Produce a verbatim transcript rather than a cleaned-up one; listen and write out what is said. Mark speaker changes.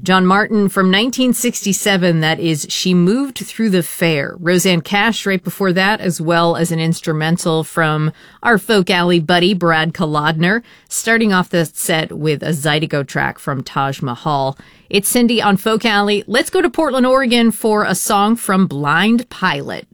Speaker 1: John Martin from nineteen sixty-seven, that is She Moved Through the Fair. Rosanne Cash right before that, as well as an instrumental from our Folk Alley buddy, Brad Kolodner, starting off the set with a Zydeco track from Taj Mahal. It's Cindy on Folk Alley. Let's go to Portland, Oregon for a song from Blind Pilot.